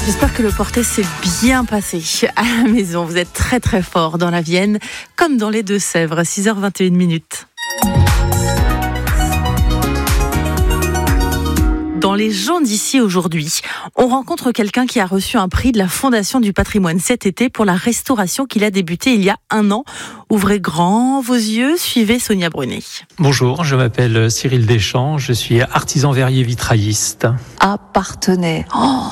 J'espère que le porté s'est bien passé à la maison. Vous êtes très très fort dans la Vienne, comme dans les Deux-Sèvres, 6h21. Dans les gens d'ici aujourd'hui, on rencontre quelqu'un qui a reçu un prix de la Fondation du patrimoine cet été pour la restauration qu'il a débutée il y a 1 an. Ouvrez grand vos yeux, suivez Sonia Brunet. Bonjour, je m'appelle Cyril Deschamps, je suis artisan verrier vitrailliste. Appartenait.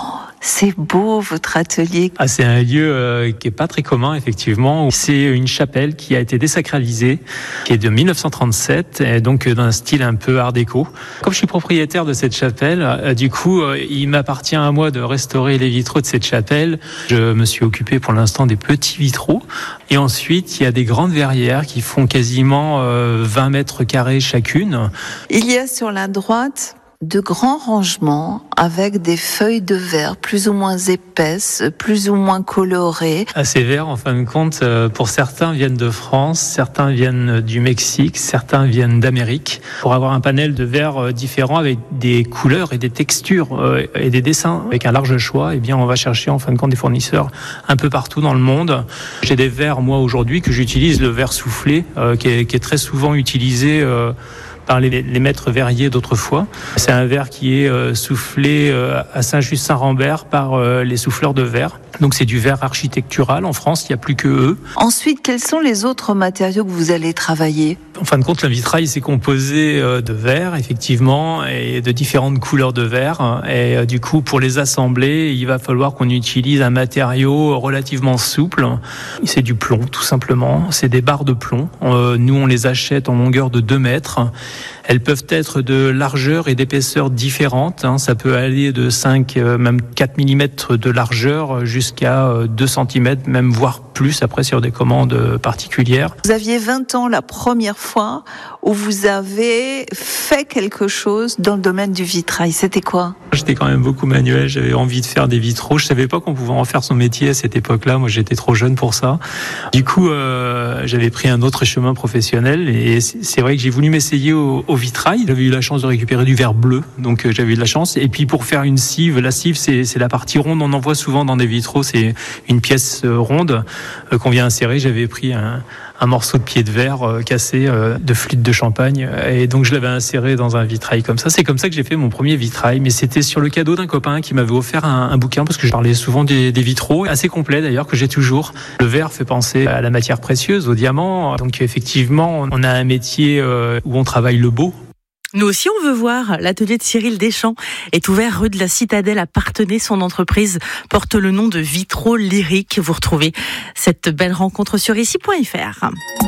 C'est beau votre atelier. C'est un lieu qui est pas très commun effectivement. C'est une chapelle qui a été désacralisée, qui est de 1937, et donc d'un style un peu art déco. Comme je suis propriétaire de cette chapelle, du coup, il m'appartient à moi de restaurer les vitraux de cette chapelle. Je me suis occupé pour l'instant des petits vitraux. Et ensuite, il y a des grandes verrières qui font quasiment 20 mètres carrés chacune. Il y a sur la droite de grands rangements avec des feuilles de verre plus ou moins épaisses, plus ou moins colorées. Ces verres, en fin de compte, pour certains viennent de France, certains viennent du Mexique, certains viennent d'Amérique. Pour avoir un panel de verres différents avec des couleurs et des textures et des dessins avec un large choix, eh bien, on va chercher en fin de compte des fournisseurs un peu partout dans le monde. J'ai des verres, moi, aujourd'hui, que j'utilise, le verre soufflé, qui est très souvent utilisé par les maîtres verriers d'autrefois. C'est un verre qui est soufflé à Saint-Just-Saint-Rambert par les souffleurs de verre. Donc c'est du verre architectural. En France, il n'y a plus que eux. Ensuite, quels sont les autres matériaux que vous allez travailler ? En fin de compte, la vitrail, c'est composé de verre, effectivement, et de différentes couleurs de verre. Et du coup, pour les assembler, il va falloir qu'on utilise un matériau relativement souple. C'est du plomb, tout simplement. C'est des barres de plomb. Nous, on les achète en longueur de 2 mètres. Elles peuvent être de largeur et d'épaisseur différentes. Ça peut aller de 5, même 4 mm de largeur jusqu'à 2 cm, même voire plus après sur des commandes particulières. Vous aviez 20 ans la première fois où vous avez fait quelque chose dans le domaine du vitrail. C'était quoi ? J'étais quand même beaucoup manuel, j'avais envie de faire des vitraux. Je savais pas qu'on pouvait en faire son métier à cette époque-là. Moi, j'étais trop jeune pour ça. Du coup, j'avais pris un autre chemin professionnel et c'est vrai que j'ai voulu m'essayer au vitrail. J'avais eu la chance de récupérer du verre bleu, donc j'avais eu de la chance. Et puis pour faire une cive, la cive, c'est la partie ronde. On en voit souvent dans des vitraux, c'est une pièce ronde qu'on vient insérer. J'avais pris un morceau de pied de verre cassé de flûte de champagne et donc je l'avais inséré dans un vitrail comme ça. C'est comme ça que j'ai fait mon premier vitrail, mais c'était sur le cadeau d'un copain qui m'avait offert un bouquin parce que je parlais souvent des vitraux, assez complet d'ailleurs, que j'ai toujours. Le verre fait penser à la matière précieuse, au diamant, donc effectivement on a un métier où on travaille le beau. Nous aussi, on veut voir. L'atelier de Cyril Deschamps est ouvert rue de la Citadelle à Parthenay. Son entreprise porte le nom de Vitraux Lyriques. Vous retrouvez cette belle rencontre sur ici.fr.